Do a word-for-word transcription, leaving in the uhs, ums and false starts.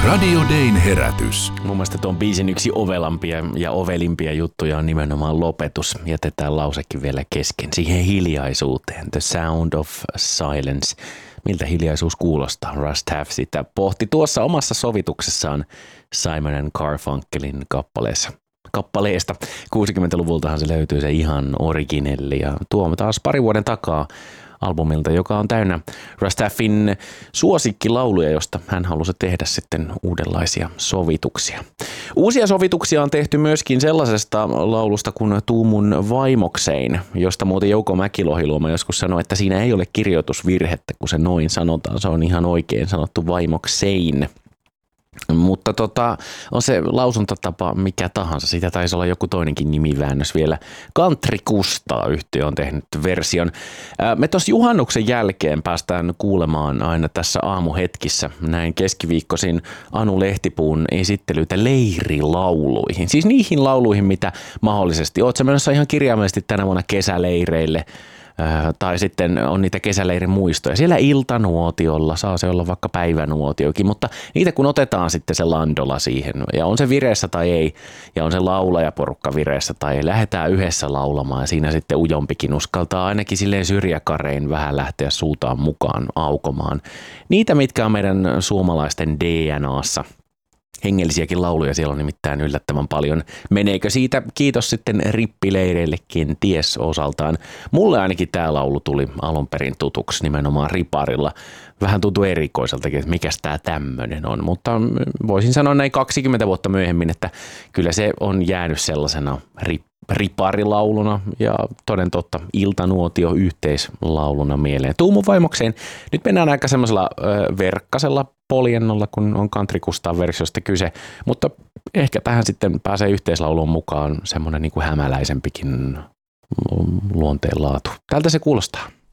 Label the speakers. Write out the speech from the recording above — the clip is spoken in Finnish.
Speaker 1: Radio Dayn herätys.
Speaker 2: Mun mielestä tuon biisin yksi ovelampia ja ovelimpia juttuja on nimenomaan lopetus. Jätetään lausekin vielä kesken siihen hiljaisuuteen. The sound of silence. Miltä hiljaisuus kuulostaa? Rust Have sitä pohti tuossa omassa sovituksessaan Simon and Garfunkelin kappaleessa. kappaleesta. kuusikymmentäluvultahan se löytyy se ihan originelli ja tuomme taas pari vuoden takaa albumilta, joka on täynnä Rustaffin suosikkilauluja, josta hän halusi tehdä sitten uudenlaisia sovituksia. Uusia sovituksia on tehty myöskin sellaisesta laulusta kuin Tuu mun vaimoksein, josta muuten Jouko Mäkilohiluoma joskus sanoi, että siinä ei ole kirjoitusvirhettä, kun se noin sanotaan. Se on ihan oikein sanottu vaimoksein. Mutta tota, on se lausuntatapa mikä tahansa. Siitä taisi olla joku toinenkin nimiväännös vielä. Country Kustaa-yhtiö on tehnyt version. Me tuossa juhannuksen jälkeen päästään kuulemaan aina tässä aamuhetkissä näin keskiviikkoisin Anu Lehtipuun esittelyitä leirilauluihin. Siis niihin lauluihin, mitä mahdollisesti oot sä menossa ihan kirjaimellisesti tänä vuonna kesäleireille. Tai sitten on niitä kesäleirin muistoja. Siellä iltanuotiolla saa se olla vaikka päivänuotiokin, mutta niitä kun otetaan sitten se landola siihen ja on se vireessä tai ei ja on se laulajaporukka vireessä tai ei, lähdetään yhdessä laulamaan ja siinä sitten ujompikin uskaltaa ainakin silleen syrjäkarein vähän lähteä suutaan mukaan aukomaan. Niitä, mitkä on meidän suomalaisten D N A:ssa. Hengellisiäkin lauluja siellä on nimittäin yllättävän paljon. Meneekö siitä kiitos sitten rippileireillekin ties osaltaan? Mulle ainakin tämä laulu tuli alun perin tutuksi nimenomaan riparilla. Vähän tuntuu erikoiseltakin, että mikäs tämä tämmöinen on, mutta voisin sanoa näin kaksikymmentä vuotta myöhemmin, että kyllä se on jäänyt sellaisena rip- riparilauluna ja toden totta iltanuotio yhteislauluna mieleen. Tuu mun vaimokseen. Nyt mennään aika semmoisella ö, verkkasella poljennolla, kun on Country Kustaan versiosta kyse, mutta ehkä tähän sitten pääsee yhteislauluun mukaan semmoinen niin kuin hämäläisempikin luonteenlaatu. Tältä se kuulostaa.